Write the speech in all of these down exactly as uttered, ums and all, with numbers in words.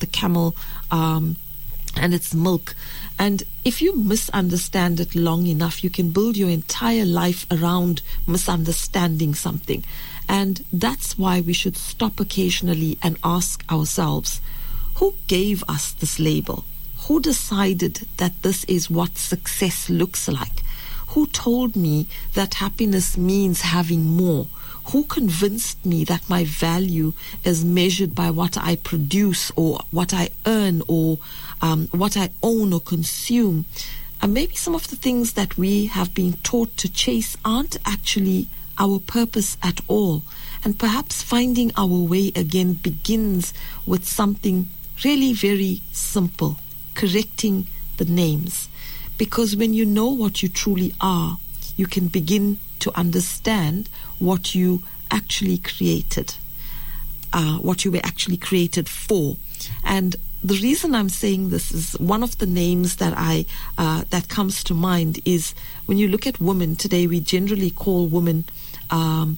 the camel um, and its milk. And if you misunderstand it long enough, you can build your entire life around misunderstanding something. And that's why we should stop occasionally and ask ourselves, who gave us this label? Who decided that this is what success looks like? Who told me that happiness means having more? Who convinced me that my value is measured by what I produce or what I earn or um, what I own or consume? And maybe some of the things that we have been taught to chase aren't actually our purpose at all. And perhaps finding our way again begins with something really very simple, correcting the names. Because when you know what you truly are, you can begin to understand what you actually created, uh, what you were actually created for. And the reason I'm saying this is one of the names that I uh, that comes to mind is when you look at women today, we generally call women um,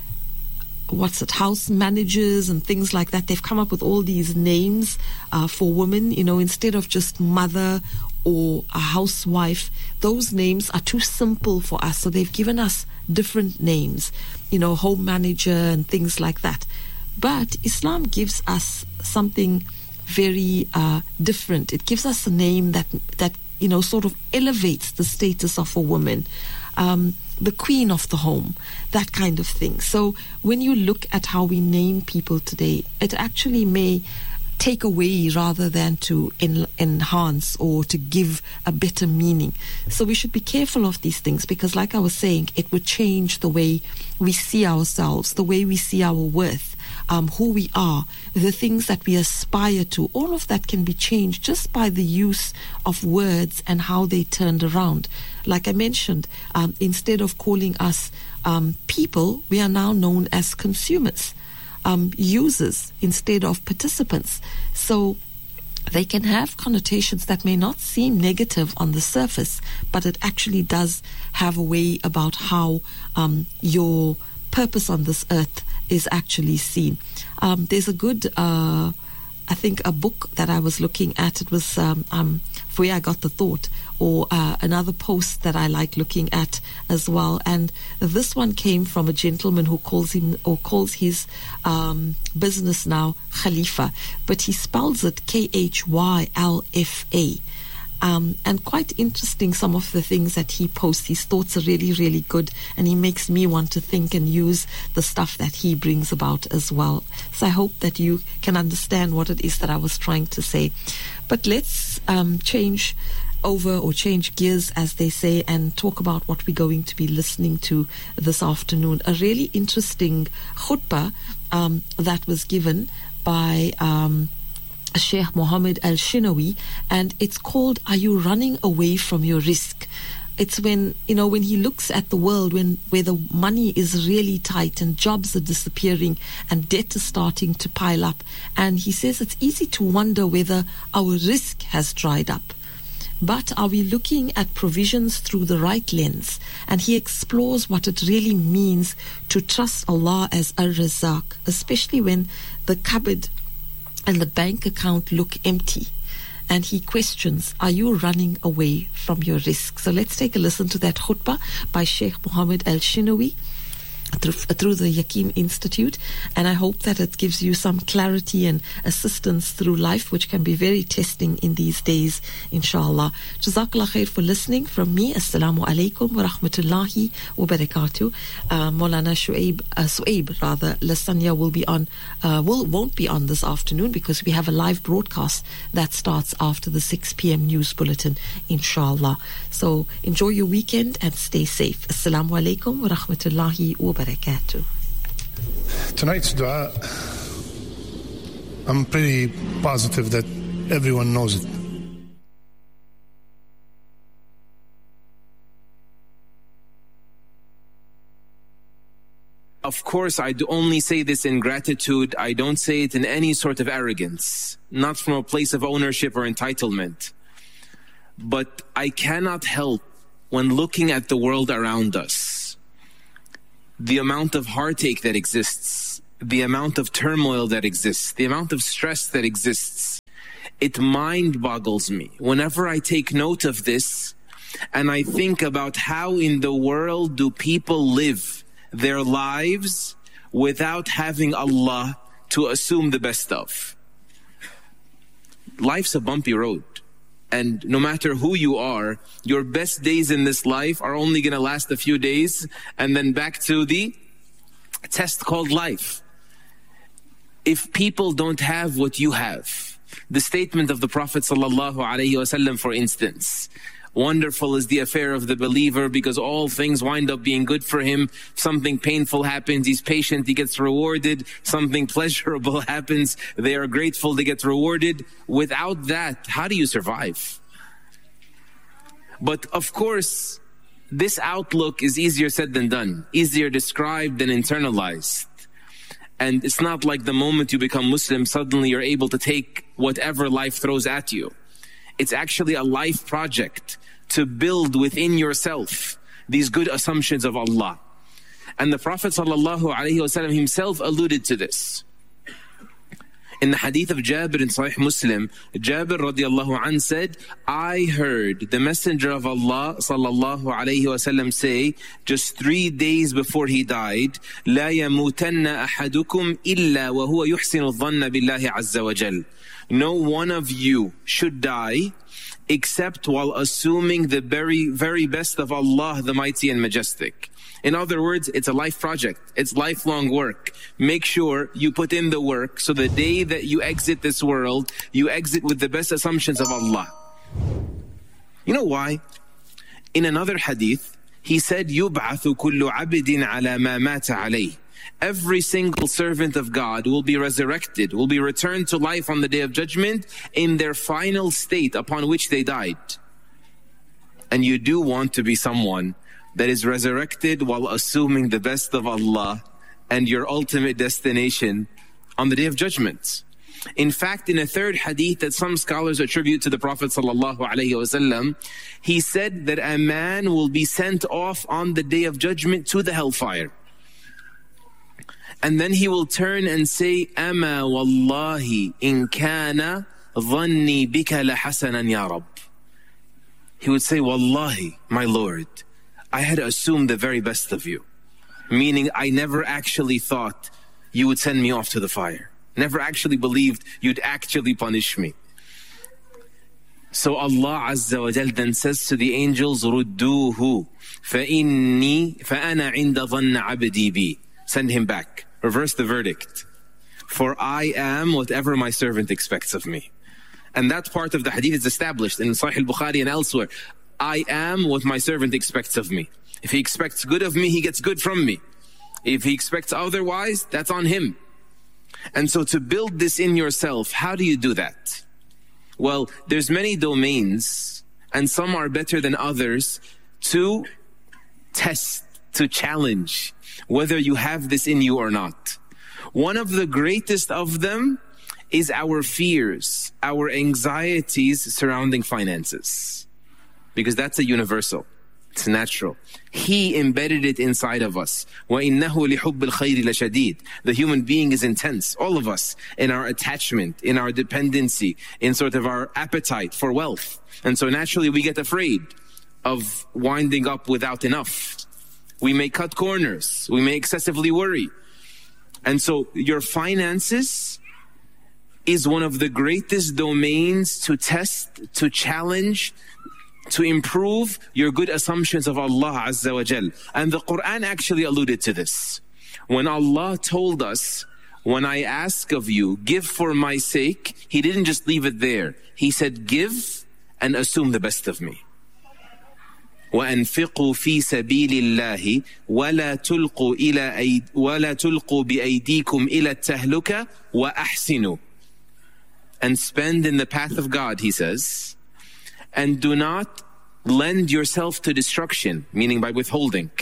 what's it, house managers and things like that. They've come up with all these names uh, for women, you know, instead of just mother or a housewife. Those names are too simple for us, so they've given us different names, you know, home manager and things like that. But Islam gives us something very uh, different. It gives us a name that that you know sort of elevates the status of a woman, um, the queen of the home, that kind of thing. So when you look at how we name people today, it actually may take away rather than to en- enhance or to give a better meaning. So we should be careful of these things, because like I was saying, it would change the way we see ourselves, the way we see our worth, um, who we are, the things that we aspire to. All of that can be changed just by the use of words and how they turned around. Like I mentioned, um, instead of calling us um, people, we are now known as consumers. Um, users instead of participants. So they can have connotations that may not seem negative on the surface, but it actually does have a way about how um, your purpose on this earth is actually seen. Um, there's a good, uh, I think, a book that I was looking at. It was um, um, for where I got the thought, or uh, another post that I like looking at as well. And this one came from a gentleman who calls him or calls his um, business now Khalifa, but he spells it K H Y L F A. Um, and quite interesting, some of the things that he posts. His thoughts are really, really good, and he makes me want to think and use the stuff that he brings about as well. So I hope that you can understand what it is that I was trying to say. But let's um, change over or change gears, as they say, and talk about what we're going to be listening to this afternoon. A really interesting khutbah um, that was given by Um, Sheikh Mohammed Al-Shinawi, and it's called Are You Running Away From Your Risk? It's when, you know, when he looks at the world when where the money is really tight and jobs are disappearing and debt is starting to pile up, and he says it's easy to wonder whether our risk has dried up. But are we looking at provisions through the right lens? And he explores what it really means to trust Allah as Ar-Razzaq, especially when the cupboard and the bank account look empty. And he questions, are you running away from your risk? So let's take a listen to that khutbah by Sheikh Mohammed Al-Shinawi through, through the Yaqeen Institute, and I hope that it gives you some clarity and assistance through life, which can be very testing in these days, inshallah. Jazakallah khair for listening. From me, Assalamu alaikum wa rahmatullahi wa barakatuh. Uh, Maulana Shuaib, uh, Suaib rather, Lasanya will be on, uh, will, won't be on this afternoon because we have a live broadcast that starts after the six p.m. news bulletin, inshallah. So enjoy your weekend and stay safe. Assalamu alaikum wa rahmatullahi wa barakatuh. Tonight's dua, I'm pretty positive that everyone knows it. Of course, I do only say this in gratitude. I don't say it in any sort of arrogance, not from a place of ownership or entitlement. But I cannot help, when looking at the world around us, the amount of heartache that exists, the amount of turmoil that exists, the amount of stress that exists, it mind boggles me whenever I take note of this and I think about how in the world do people live their lives without having Allah to assume the best of. Life's a bumpy road. And no matter who you are, your best days in this life are only going to last a few days, and then back to the test called life. If people don't have what you have, the statement of the Prophet sallallahu alaihi wasallam, for instance, wonderful is the affair of the believer because all things wind up being good for him. Something painful happens, he's patient, he gets rewarded. Something pleasurable happens, they are grateful, they get rewarded. Without that, how do you survive? But of course, this outlook is easier said than done, easier described than internalized. And it's not like the moment you become Muslim, suddenly you're able to take whatever life throws at you. It's actually a life project to build within yourself these good assumptions of Allah. And the Prophet ﷺ himself alluded to this. In the hadith of Jabir in Sahih Muslim, Jabir radiallahu anh said, I heard the Messenger of Allah sallallahu alayhi wasallam say, just three days before he died, لا يموتن أحدكم إلا وهو يحسن الظن بالله عز وجل. No one of you should die except while assuming the very, very best of Allah, the Mighty and Majestic. In other words, it's a life project. It's lifelong work. Make sure you put in the work so the day that you exit this world, you exit with the best assumptions of Allah. You know why? In another hadith, he said, يُبْعَثُ كُلُّ عَبْدٍ عَلَى مَا مَاتَ عَلَيْهِ. Every single servant of God will be resurrected, will be returned to life on the Day of Judgment in their final state upon which they died. And you do want to be someone that is resurrected while assuming the best of Allah and your ultimate destination on the Day of Judgment. In fact, in a third hadith that some scholars attribute to the Prophet sallallahu alaihi wasallam, he said that a man will be sent off on the Day of Judgment to the hellfire. And then he will turn and say, Ama wallahi in kana dhanni bika la hasanan ya Rabb. He would say, Wallahi, my Lord, I had assumed the very best of you. Meaning, I never actually thought you would send me off to the fire. Never actually believed you'd actually punish me. So Allah Azza wa Jal then says to the angels, Rudduhu, فَإِنِّي فَأَنَا عِنْدَ ظَنَّ عَبْدِي بِي. Send him back. Reverse the verdict. For I am whatever my servant expects of me. And that part of the hadith is established in Sahih al-Bukhari and elsewhere. I am what my servant expects of me. If he expects good of me, he gets good from me. If he expects otherwise, that's on him. And so to build this in yourself, how do you do that? Well, there's many domains, and some are better than others, to test, to challenge whether you have this in you or not. One of the greatest of them is our fears, our anxieties surrounding finances. Because that's a universal. It's natural. He embedded it inside of us. وَإِنَّهُ لِحُبِّ الْخَيْرِ لَشَدِيدٌ. The human being is intense. All of us, in our attachment, in our dependency, in sort of our appetite for wealth. And so naturally we get afraid of winding up without enough. We may cut corners. We may excessively worry. And so your finances is one of the greatest domains to test, to challenge, to improve your good assumptions of Allah Azza wa Jal. And the Quran actually alluded to this. When Allah told us, when I ask of you, give for my sake, He didn't just leave it there. He said, give and assume the best of me. وَأَنْفِقُوا فِي سَبِيلِ اللَّهِ وَلَا تُلْقُوا إِلَى أَيْدِ وَلَا تُلْقُوا بِأَيْدِيكُمْ إِلَى التَّهْلُكَةِ وَأَحْسِنُوا. And spend in the path of God, He says, and do not lend yourself to destruction, meaning by withholding,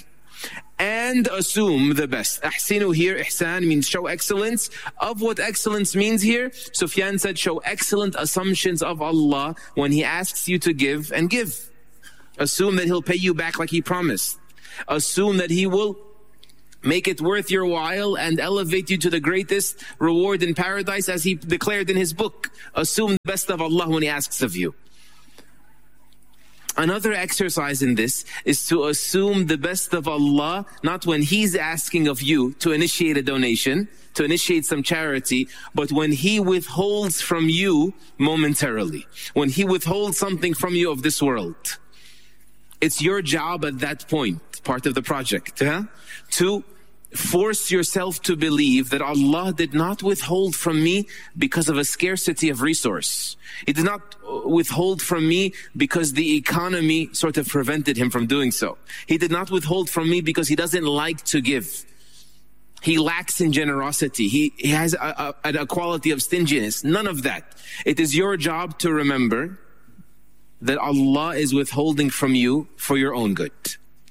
and assume the best. Ahsinu here, ihsan means show excellence. Of what excellence means here, Sufyan said, show excellent assumptions of Allah when He asks you to give, and give. Assume that He'll pay you back like He promised. Assume that He will make it worth your while, and elevate you to the greatest reward in paradise, as he declared in his book. Assume the best of Allah when he asks of you. Another exercise in this is to assume the best of Allah, not when He's asking of you to initiate a donation, to initiate some charity, but when He withholds from you momentarily, when He withholds something from you of this world. It's your job at that point, part of the project, huh? to force yourself to believe that Allah did not withhold from me because of a scarcity of resource. He did not withhold from me because the economy sort of prevented him from doing so. He did not withhold from me because he doesn't like to give. He lacks in generosity. He, he has a, a, a quality of stinginess. None of that. It is your job to remember that Allah is withholding from you for your own good.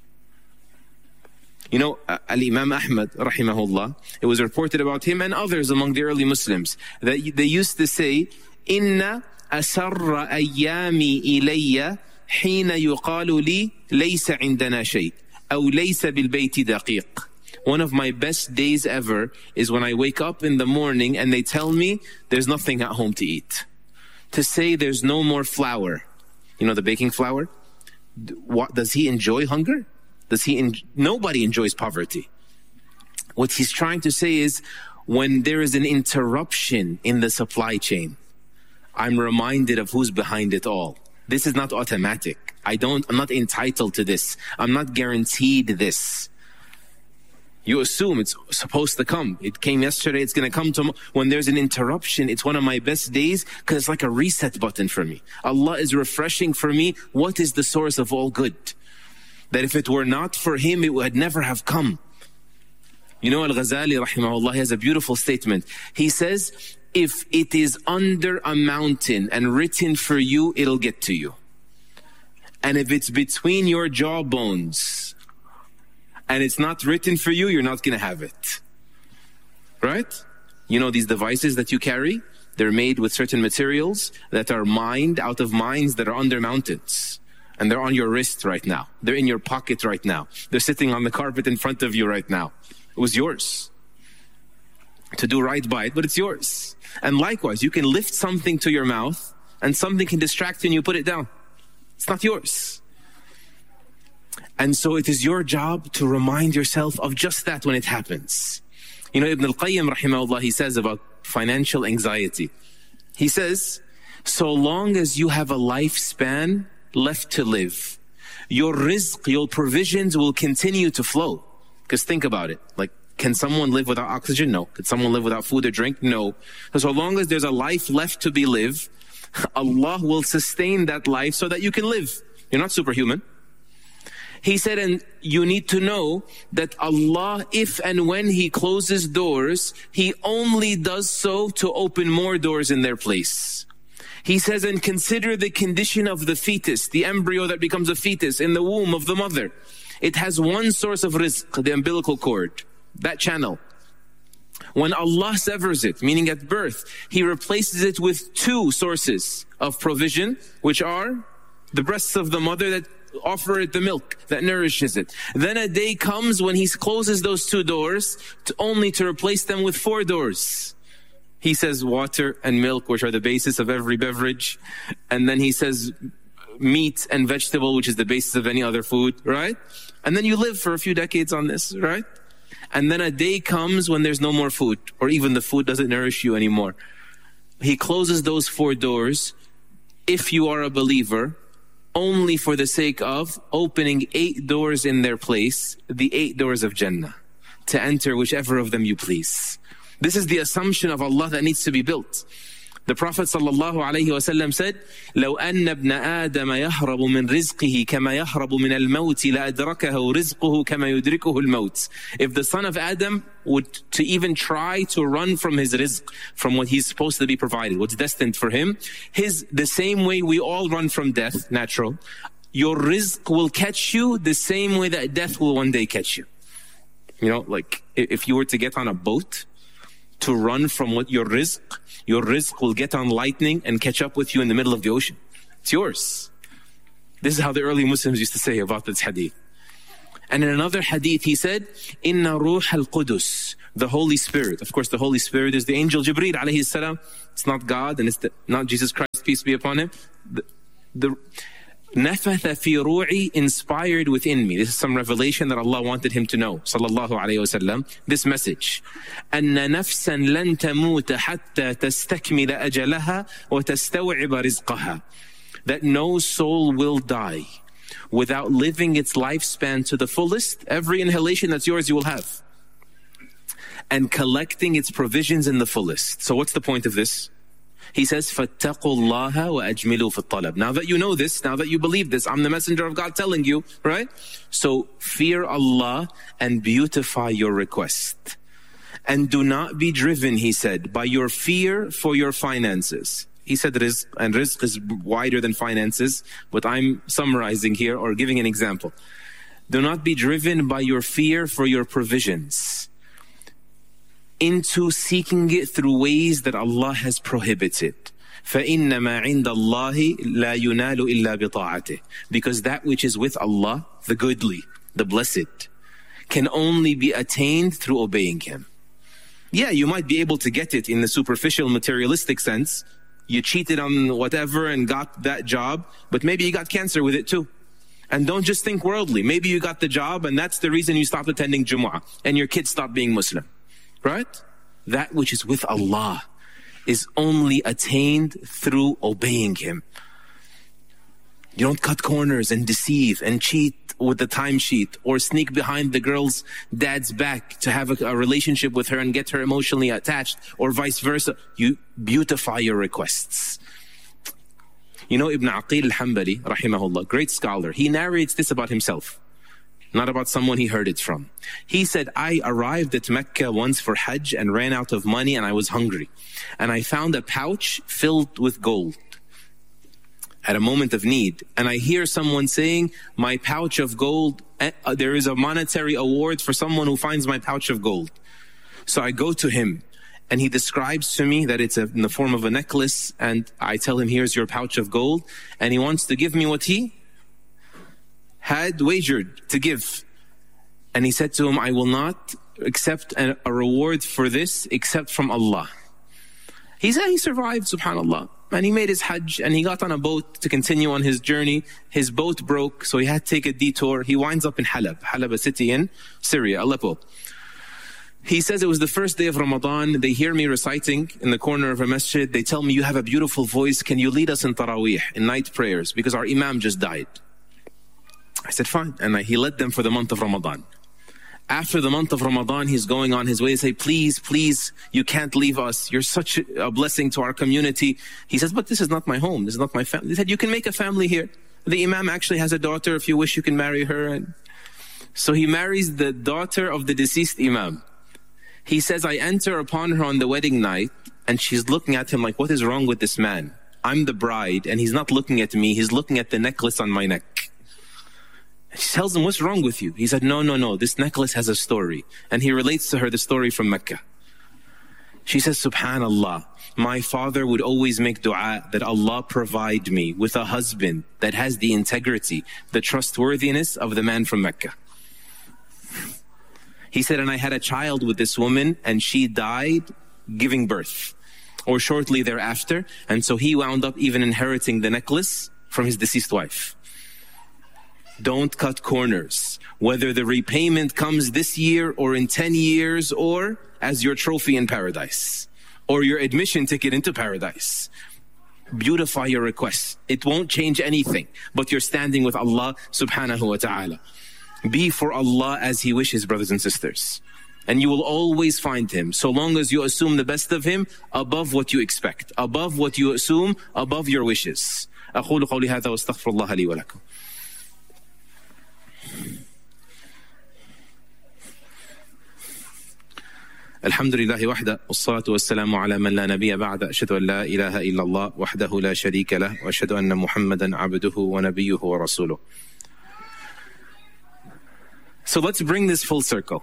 You know, uh, Al-Imam Ahmad, rahimahullah, it was reported about him and others among the early Muslims that they used to say, Inna asarra ayyami ilayya hina yuqalu li laysa indana shay, aw laysa bil bayti daqiq. One of my best days ever is when I wake up in the morning and they tell me there's nothing at home to eat. To say there's no more flour. You know the baking flour? What, does he enjoy hunger? Does he? En- Nobody enjoys poverty. What he's trying to say is, when there is an interruption in the supply chain, I'm reminded of who's behind it all. This is not automatic. I don't, I'm not entitled to this. I'm not guaranteed this. You assume it's supposed to come. It came yesterday, it's going to come tomorrow. When there's an interruption, it's one of my best days because it's like a reset button for me. Allah is refreshing for me what is the source of all good. That if it were not for Him, it would never have come. You know, Al-Ghazali, rahimahullah, he has a beautiful statement. He says, if it is under a mountain and written for you, it'll get to you. And if it's between your jawbones and it's not written for you, you're not going to have it. Right? You know these devices that you carry? They're made with certain materials that are mined out of mines that are under mountains. And they're on your wrist right now. They're in your pocket right now. They're sitting on the carpet in front of you right now. It was yours to do right by it, but it's yours. And likewise, you can lift something to your mouth and something can distract you and you put it down. It's not yours. And so it is your job to remind yourself of just that when it happens. You know, Ibn al-Qayyim, rahimahullah, he says about financial anxiety. He says, so long as you have a lifespan left to live, your rizq, your provisions will continue to flow. Because think about it. Like, can someone live without oxygen? No. Can someone live without food or drink? No. So, so long as there's a life left to be lived, Allah will sustain that life so that you can live. You're not superhuman. He said, and you need to know that Allah, if and when He closes doors, He only does so to open more doors in their place. He says, and consider the condition of the fetus, the embryo that becomes a fetus in the womb of the mother. It has one source of rizq, the umbilical cord, that channel. When Allah severs it, meaning at birth, He replaces it with two sources of provision, which are the breasts of the mother that offer it the milk, that nourishes it. Then a day comes when He closes those two doors, to only to replace them with four doors. He says water and milk, which are the basis of every beverage. And then He says meat and vegetable, which is the basis of any other food, right? And then you live for a few decades on this, right? And then a day comes when there's no more food, or even the food doesn't nourish you anymore. He closes those four doors, if you are a believer, only for the sake of opening eight doors in their place, the eight doors of Jannah, to enter whichever of them you please. This is the assumption of Allah that needs to be built. The Prophet sallallahu alaihi wasallam said, لو أن ابن آدم يهرب من رزقه كما يهرب من الموت لأدركه رزقه كما يدركه الموت. If the son of Adam would to even try to run from his rizq, from what he's supposed to be provided, what's destined for him, his the same way we all run from death, natural, your rizq will catch you the same way that death will one day catch you. You know, like if you were to get on a boat to run from what your rizq, your rizq will get on lightning and catch up with you in the middle of the ocean. It's yours. This is how the early Muslims used to say about this hadith. And in another hadith, he said, Inna ruh al-Qudus, the Holy Spirit. Of course, the Holy Spirit is the angel Jibreel alayhi salam. It's not God, and it's the, not Jesus Christ, peace be upon him. The, the Nafatha fi ru'i, inspired within me. This is some revelation that Allah wanted him to know, sallallahu alayhi wasallam. This message. Anna nafsan lan tamuta hatta tastakmila ajalaha wa tastaw'iba rizqaha. That no soul will die without living its lifespan to the fullest. Every inhalation that's yours, you will have. And collecting its provisions in the fullest. So what's the point of this? He says, فَاتَّقُوا اللَّهَ وَأَجْمِلُوا فِي الطَّلَبِ. Now that you know this, now that you believe this, I'm the messenger of God telling you, right? So fear Allah and beautify your request. And do not be driven, he said, by your fear for your finances. He said rizq, and rizq is wider than finances, but I'm summarizing here or giving an example. Do not be driven by your fear for your provisions into seeking it through ways that Allah has prohibited. فَإِنَّمَا عِنْدَ اللَّهِ لَا يُنَالُ إِلَّا بِطَاعَتِهِ. Because that which is with Allah, the goodly, the blessed, can only be attained through obeying Him. Yeah, you might be able to get it in the superficial materialistic sense. You cheated on whatever and got that job, but maybe you got cancer with it too. And don't just think worldly. Maybe you got the job and that's the reason you stopped attending Jumu'ah and your kids stopped being Muslim. Right? That which is with Allah is only attained through obeying Him. You don't cut corners and deceive and cheat with the timesheet or sneak behind the girl's dad's back to have a, a relationship with her and get her emotionally attached, or vice versa. You beautify your requests. You know Ibn Aqil al-Hanbali, rahimahullah, great scholar, he narrates this about himself, not about someone he heard it from. He said, I arrived at Mecca once for Hajj and ran out of money and I was hungry. And I found a pouch filled with gold at a moment of need. And I hear someone saying, my pouch of gold, uh, there is a monetary award for someone who finds my pouch of gold. So I go to him and he describes to me that it's a, in the form of a necklace, and I tell him, here's your pouch of gold. And he wants to give me what he had wagered to give. And he said to him, I will not accept a, a reward for this except from Allah. He said he survived, subhanAllah. And he made his Hajj and he got on a boat to continue on his journey. His boat broke, so he had to take a detour. He winds up in Halab, Halab, a city in Syria, Aleppo. He says it was the first day of Ramadan. They hear me reciting in the corner of a masjid. They tell me, you have a beautiful voice. Can you lead us in Taraweeh, in night prayers? Because our Imam just died. I said, fine. And I, he led them for the month of Ramadan. After the month of Ramadan, he's going on his way to say, please, please, you can't leave us. You're such a blessing to our community. He says, but this is not my home. This is not my family. He said, you can make a family here. The Imam actually has a daughter. If you wish, you can marry her. And so he marries the daughter of the deceased Imam. He says, I enter upon her on the wedding night and she's looking at him like, what is wrong with this man? I'm the bride and he's not looking at me. He's looking at the necklace on my neck. She tells him, what's wrong with you? He said, no, no, no, this necklace has a story. And he relates to her the story from Mecca. She says, subhanallah, my father would always make dua that Allah provide me with a husband that has the integrity, the trustworthiness of the man from Mecca. He said, and I had a child with this woman and she died giving birth, or shortly thereafter. And so he wound up even inheriting the necklace from his deceased wife. Don't cut corners, whether the repayment comes this year or in ten years or as your trophy in paradise or your admission ticket into paradise. Beautify your requests. It won't change anything, but you're standing with Allah subhanahu wa ta'ala. Be for Allah as He wishes, brothers and sisters. And you will always find Him, so long as you assume the best of Him above what you expect, above what you assume, above your wishes. أقول قولي هذا واستغفر الله لي ولكم. الحمد لله وحده والصلاة والسلام على من لا نبي بعد أشهد أن لا إله إلا الله وحده لا شريك له وأشهد أن محمدا عبده ونبيه ورسوله. So let's bring this full circle.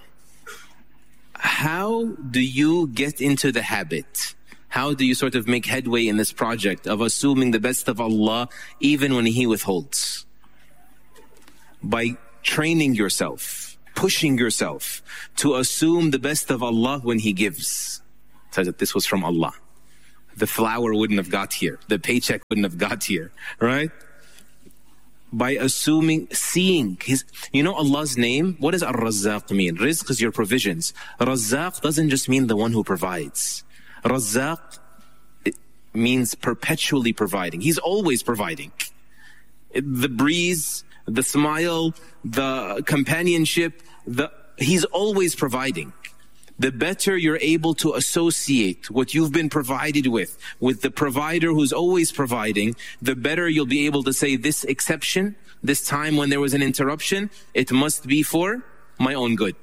How do you get into the habit? How do you sort of make headway in this project of assuming the best of Allah even when He withholds? By training yourself, pushing yourself to assume the best of Allah when He gives. Says that this was from Allah. The flour wouldn't have got here. The paycheck wouldn't have got here, right? By assuming, seeing His, you know Allah's name, what does Ar-Razzaq mean? Rizq is your provisions. Razzaq doesn't just mean the one who provides. Razzaq means perpetually providing. He's always providing. The breeze, the smile, the companionship, the He's always providing. The better you're able to associate what you've been provided with, with the provider who's always providing, the better you'll be able to say, this exception, this time when there was an interruption, it must be for my own good.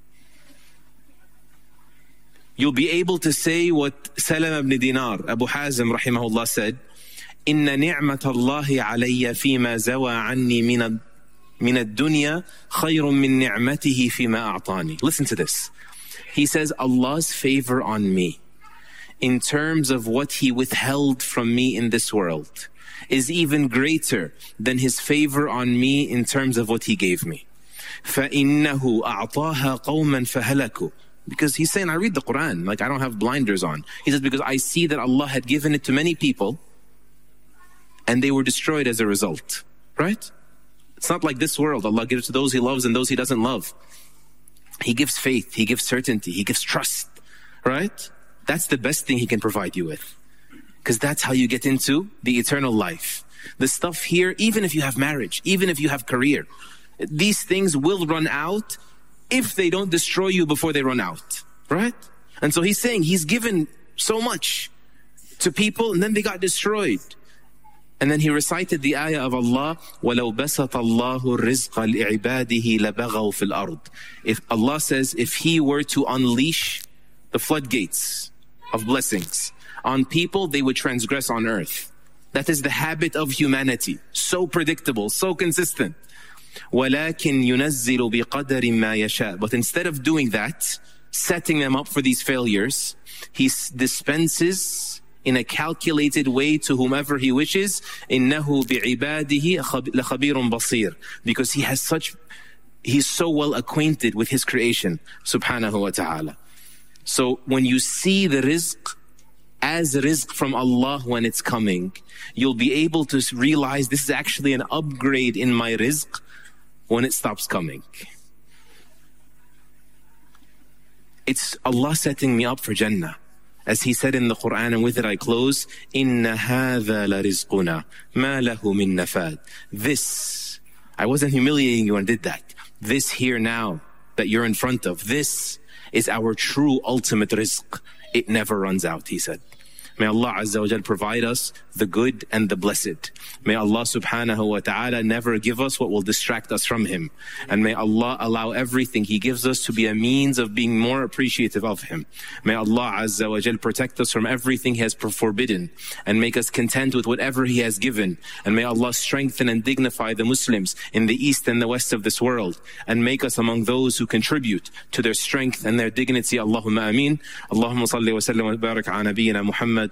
You'll be able to say what Salam ibn Dinar, Abu Hazim rahimahullah said, إِنَّ نِعْمَةَ اللَّهِ عَلَيَّ فِي مَا زَوَى عَنِّي مِنَ الدُّنْيَا خَيْرٌ مِّن نِعْمَتِهِ فِي مَا أَعْطَانِي. Listen to this. He says, Allah's favor on me in terms of what He withheld from me in this world is even greater than His favor on me in terms of what He gave me. فَإِنَّهُ أَعْطَاهَا قَوْمًا فَهَلَكُوا. Because he's saying, I read the Quran, like I don't have blinders on. He says, because I see that Allah had given it to many people and they were destroyed as a result. Right? It's not like this world. Allah gives to those He loves and those He doesn't love. He gives faith, He gives certainty, He gives trust, right? That's the best thing He can provide you with. Because that's how you get into the eternal life. The stuff here, even if you have marriage, even if you have career, these things will run out if they don't destroy you before they run out, right? And so He's saying He's given so much to people and then they got destroyed. And then he recited the ayah of Allah, وَلَوْ بَسَطَ اللَّهُ الرِّزْقَ لِعِبَادِهِ لَبَغَوْا فِي الْأَرْضِ. If Allah says, if He were to unleash the floodgates of blessings on people, they would transgress on earth. That is the habit of humanity. So predictable, so consistent. وَلَكِنْ يُنَزِّلُ بِقَدَرٍ مَا يَشَاءُ. But instead of doing that, setting them up for these failures, He dispenses in a calculated way to whomever He wishes. إِنَّهُ بِعِبَادِهِ لَخَبِيرٌ بَصِيرٌ. Because He has such, He's so well acquainted with His creation, subhanahu wa ta'ala. So when you see the rizq as rizq from Allah when it's coming, you'll be able to realize this is actually an upgrade in my rizq when it stops coming. It's Allah setting me up for Jannah. As He said in the Quran, and with it I close, إِنَّ هَذَا لَرِزْقُنَا مَا لَهُ مِن نَفَادٍ. This, I wasn't humiliating you and did that. This here now that you're in front of, this is our true ultimate rizq. It never runs out, He said. May Allah Azza wa Jal provide us the good and the blessed. May Allah subhanahu wa ta'ala never give us what will distract us from Him. And may Allah allow everything He gives us to be a means of being more appreciative of Him. May Allah Azza wa Jal protect us from everything He has forbidden and make us content with whatever He has given. And may Allah strengthen and dignify the Muslims in the east and the west of this world and make us among those who contribute to their strength and their dignity. Allahumma ameen. Allahumma salli wa sallim wa barak ala nabiyyina Muhammad.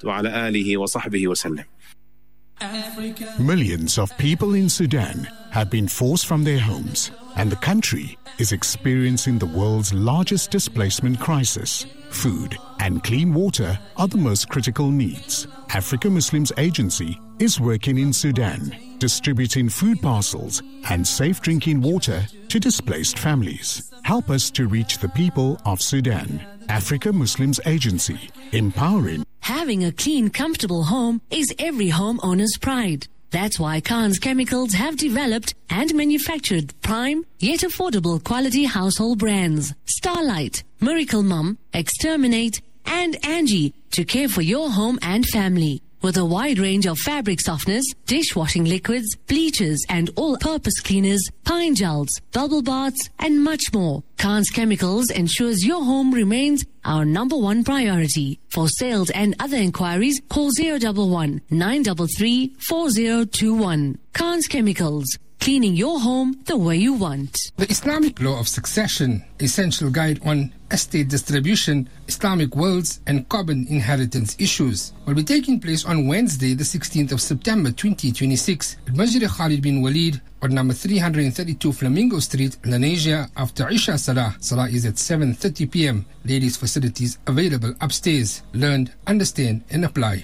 Millions of people in Sudan have been forced from their homes, and the country is experiencing the world's largest displacement crisis. Food and clean water are the most critical needs. Africa Muslims Agency is working in Sudan, distributing food parcels and safe drinking water to displaced families. Help us to reach the people of Sudan. Africa Muslims Agency, empowering. Having a clean, comfortable home is every homeowner's pride. That's why Khan's Chemicals have developed and manufactured prime yet affordable quality household brands Starlight, Miracle Mum, Exterminate, and Angie to care for your home and family. With a wide range of fabric softeners, dishwashing liquids, bleachers, and all-purpose cleaners, pine gels, bubble baths, and much more, Khan's Chemicals ensures your home remains our number one priority. For sales and other inquiries, call zero one one, nine three three, four zero two one. Khan's Chemicals, cleaning your home the way you want. The Islamic Law of Succession, Essential Guide on Estate Distribution, Islamic Wills and Carbon Inheritance Issues, will be taking place on Wednesday, the sixteenth of September twenty twenty-six at Masjid Khalid bin Walid on number three hundred thirty-two Flamingo Street, Lenasia, after Isha Salah. Salah is at seven thirty p.m. Ladies' facilities available upstairs. Learn, understand and apply.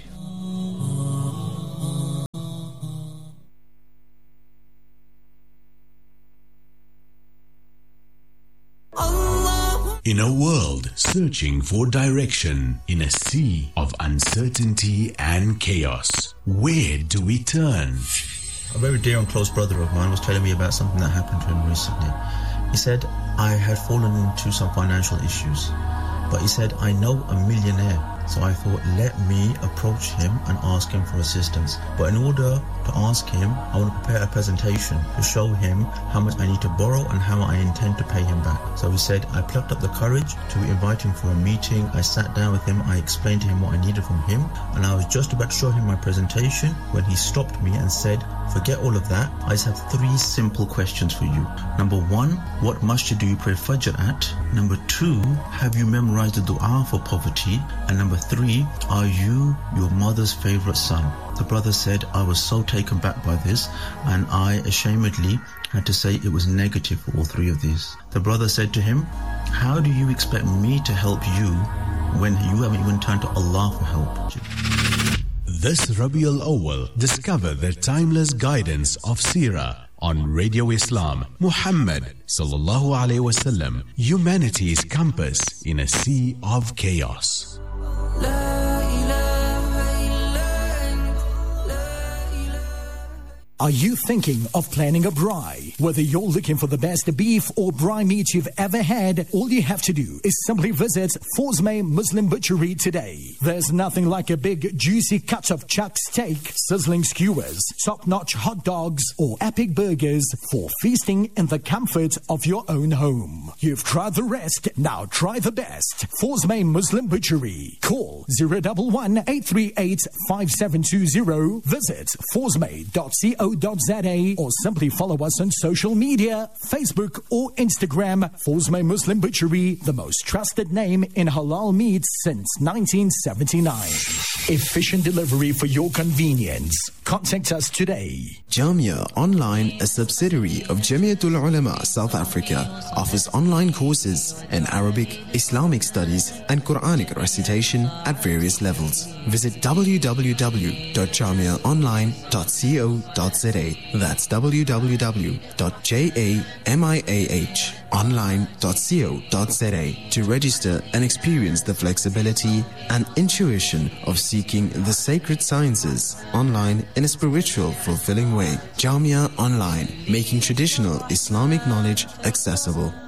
In a world searching for direction, in a sea of uncertainty and chaos, where do we turn? A very dear and close brother of mine was telling me about something that happened to him recently. He said, I had fallen into some financial issues, but he said, I know a millionaire. So I thought, let me approach him and ask him for assistance. But in order to ask him, I want to prepare a presentation to show him how much I need to borrow and how I intend to pay him back. So he said, I plucked up the courage to invite him for a meeting. I sat down with him, I explained to him what I needed from him, and I was just about to show him my presentation when he stopped me and said, forget all of that. I just have three simple questions for you. Number one, what masjid do you pray Fajr at? Number two, have you memorized the dua for poverty? And number three, are you your mother's favorite son? The brother said, I was so taken back by this, and I ashamedly had to say it was negative for all three of these. The brother said to him, how do you expect me to help you when you haven't even turned to Allah for help? This Rabiul Awwal, discover the timeless guidance of Seerah on Radio Islam. Muhammad sallallahu alaihi wasallam, humanity's compass in a sea of chaos. Are you thinking of planning a braai? Whether you're looking for the best beef or braai meat you've ever had, all you have to do is simply visit Forsmay Muslim Butchery today. There's nothing like a big juicy cut of chuck steak, sizzling skewers, top-notch hot dogs or epic burgers for feasting in the comfort of your own home. You've tried the rest, now try the best. Forsmay Muslim Butchery. Call zero one one, eight three eight, five seven two zero. Visit forsmay dot co dot za or simply follow us on social media, Facebook or Instagram. Forsmay Muslim Butchery, the most trusted name in halal meat since nineteen seventy-nine. Efficient delivery for your convenience. Contact us today. Jamia Online, a subsidiary of Jamiatul Ulama South Africa, offers online courses in Arabic, Islamic studies and Quranic recitation at various levels. Visit w w w dot jamia online dot co dot za. That's w w w dot jamia online dot co dot za to register and experience the flexibility and intuition of seeking the sacred sciences online in a spiritual, fulfilling way. Jamia Online, making traditional Islamic knowledge accessible.